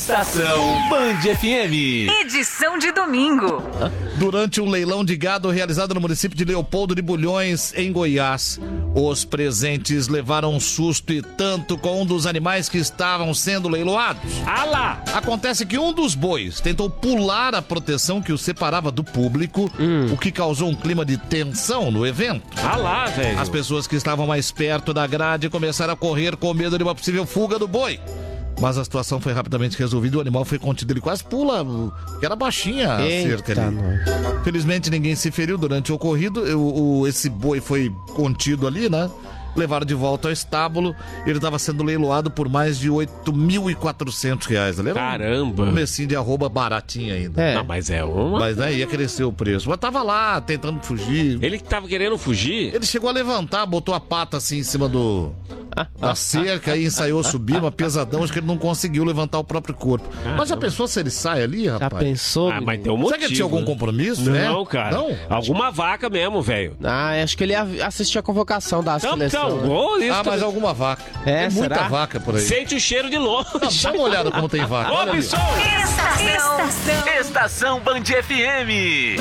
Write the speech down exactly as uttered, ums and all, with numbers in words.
Estação Band F M. Edição de domingo. Durante um leilão de gado realizado no município de Leopoldo de Bulhões, em Goiás, os presentes levaram um susto e tanto com um dos animais que estavam sendo leiloados. Ah lá! Acontece que um dos bois tentou pular a proteção que o separava do público, hum. o que causou um clima de tensão no evento. Ah lá, velho! As pessoas que estavam mais perto da grade começaram a correr com medo de uma possível fuga do boi. Mas a situação foi rapidamente resolvida, o animal foi contido, ele quase pula, que era baixinha a cerca ali. Felizmente ninguém se feriu durante o ocorrido, o, o, esse boi foi contido ali, né? Levaram de volta ao estábulo, ele estava sendo leiloado por mais de oito mil e quatrocentos reais. Ali era Caramba! Um mecinho de arroba baratinho ainda. É. Não, mas é uma... Mas aí ia crescer o preço. Mas tava lá, tentando fugir. Ele que tava querendo fugir? Ele chegou a levantar, botou a pata assim em cima do... da cerca e ensaiou subir, mas pesadão, acho que ele não conseguiu levantar o próprio corpo. Ah, mas já não. pensou se ele sai ali, rapaz? Já pensou? Ah, mas tem um motivo. Será que ele tinha algum né? compromisso? Não, é? cara. Não? Alguma vaca mesmo, velho. Ah, acho que ele ia assistir a convocação da Então, seleção. então, né? ô, isso Ah, mas também. alguma vaca. É, tem muita será? vaca por aí. Sente o cheiro de longe. Dá uma olhada como tem vaca. Ô, Olha ali. pessoal! Estação. Estação Band F M.